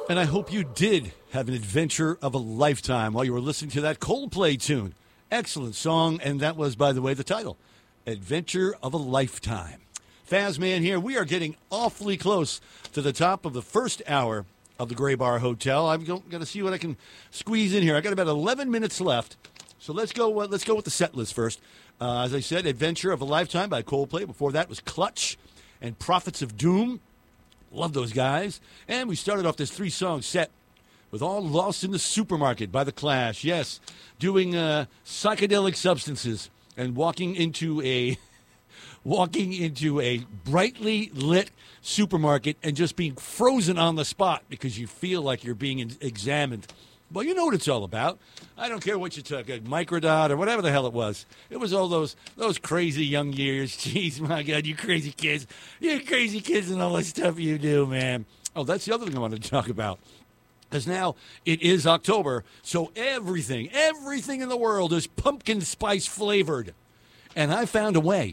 And I hope you did have an adventure of a lifetime while you were listening to that Coldplay tune. Excellent song, and that was, by the way, the title, Adventure of a Lifetime. Fazman here. We are getting awfully close to the top of the first hour of the Gray Bar Hotel. I'm going to see what I can squeeze in here. I got about 11 minutes left, so let's go with the set list first. As I said, Adventure of a Lifetime by Coldplay. Before that was Clutch and Prophets of Doom. Love those guys. And we started off this 3-song set with All Lost in the Supermarket by The Clash. Yes, doing psychedelic substances and walking into a brightly lit supermarket and just being frozen on the spot because you feel like you're being examined. Well, you know what it's all about. I don't care what you took, a Microdot or whatever the hell it was. It was all those crazy young years. Jeez, my God, you crazy kids. You crazy kids and all the stuff you do, man. Oh, that's the other thing I wanted to talk about. Because now it is October, so everything in the world is pumpkin spice flavored. And I found a way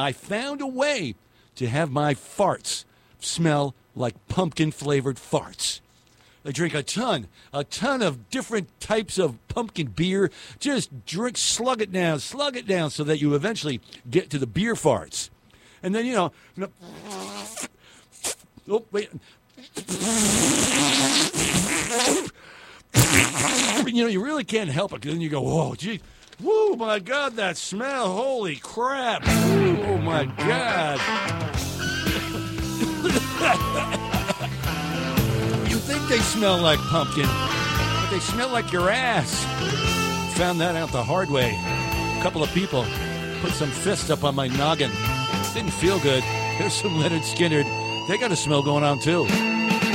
to have my farts smell like pumpkin flavored farts. I drink a ton of different types of pumpkin beer. Just slug it down so that you eventually get to the beer farts. And then, oh, wait. You really can't help it because then you go, whoa, gee, whoa, my God, that smell, holy crap. Oh, my God. You think they smell like pumpkin, but they smell like your ass. Found that out the hard way. A couple of people put some fists up on my noggin. Didn't feel good. Here's some Leonard Skinner. They got a smell going on, too.